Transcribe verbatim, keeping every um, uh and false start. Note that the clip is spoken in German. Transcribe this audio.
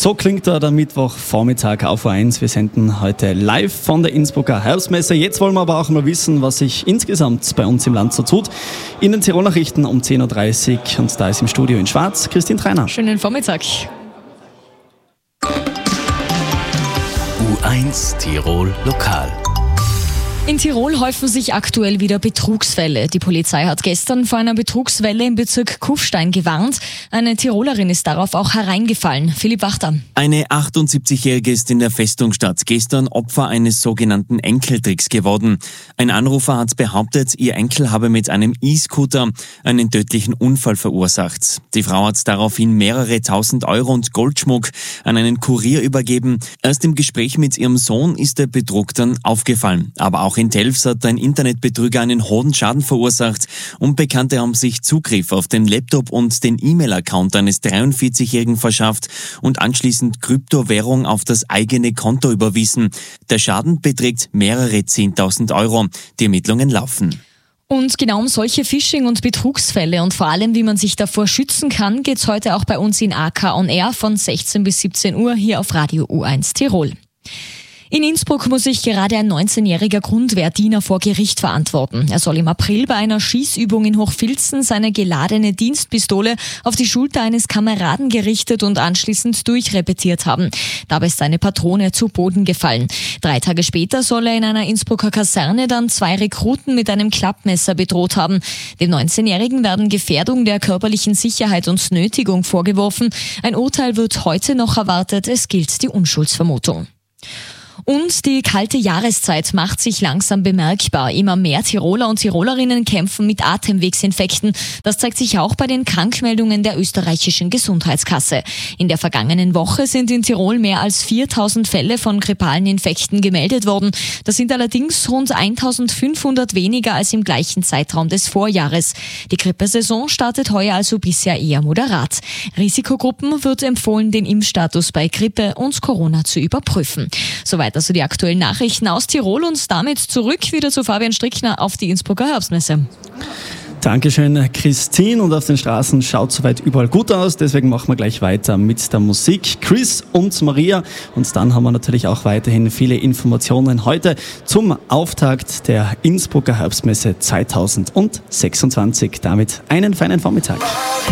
So klingt da der Mittwochvormittag auf O eins. Wir senden heute live von der Innsbrucker Herbstmesse. Jetzt wollen wir aber auch mal wissen, was sich insgesamt bei uns im Land so tut. In den Tirol-Nachrichten um zehn Uhr dreißig und da ist im Studio in Schwarz Christine Treiner. Schönen Vormittag. U eins Tirol Lokal. In Tirol häufen sich aktuell wieder Betrugsfälle. Die Polizei hat gestern vor einer Betrugswelle im Bezirk Kufstein gewarnt. Eine Tirolerin ist darauf auch hereingefallen. Philipp Wachter. Eine achtundsiebzigjährige ist in der Festungsstadt gestern Opfer eines sogenannten Enkeltricks geworden. Ein Anrufer hat behauptet, ihr Enkel habe mit einem E-Scooter einen tödlichen Unfall verursacht. Die Frau hat daraufhin mehrere tausend Euro und Goldschmuck an einen Kurier übergeben. Erst im Gespräch mit ihrem Sohn ist der Betrug dann aufgefallen. Aber auch in Telfs hat ein Internetbetrüger einen hohen Schaden verursacht. Unbekannte haben sich Zugriff auf den Laptop und den E-Mail-Account eines dreiundvierzigjährigen verschafft und anschließend Kryptowährung auf das eigene Konto überwiesen. Der Schaden beträgt mehrere zehntausend Euro. Die Ermittlungen laufen. Und genau um solche Phishing- und Betrugsfälle und vor allem, wie man sich davor schützen kann, geht's heute auch bei uns in A K On Air von sechzehn bis siebzehn Uhr hier auf Radio U eins Tirol. In Innsbruck muss sich gerade ein neunzehnjähriger Grundwehrdiener vor Gericht verantworten. Er soll im April bei einer Schießübung in Hochfilzen seine geladene Dienstpistole auf die Schulter eines Kameraden gerichtet und anschließend durchrepetiert haben. Dabei ist seine Patrone zu Boden gefallen. Drei Tage später soll er in einer Innsbrucker Kaserne dann zwei Rekruten mit einem Klappmesser bedroht haben. Dem neunzehnjährigen werden Gefährdung der körperlichen Sicherheit und Nötigung vorgeworfen. Ein Urteil wird heute noch erwartet. Es gilt die Unschuldsvermutung. Und die kalte Jahreszeit macht sich langsam bemerkbar. Immer mehr Tiroler und Tirolerinnen kämpfen mit Atemwegsinfekten. Das zeigt sich auch bei den Krankmeldungen der österreichischen Gesundheitskasse. In der vergangenen Woche sind in Tirol mehr als viertausend Fälle von grippalen Infekten gemeldet worden. Das sind allerdings rund eintausendfünfhundert weniger als im gleichen Zeitraum des Vorjahres. Die Grippesaison startet heuer also bisher eher moderat. Risikogruppen wird empfohlen, den Impfstatus bei Grippe und Corona zu überprüfen. Soweit also die aktuellen Nachrichten aus Tirol und damit zurück wieder zu Fabian Strickner auf die Innsbrucker Herbstmesse. Dankeschön, Christine. Und auf den Straßen schaut soweit überall gut aus. Deswegen machen wir gleich weiter mit der Musik. Chris und Maria. Und dann haben wir natürlich auch weiterhin viele Informationen heute zum Auftakt der Innsbrucker Herbstmesse zweitausendsechsundzwanzig. Damit einen feinen Vormittag.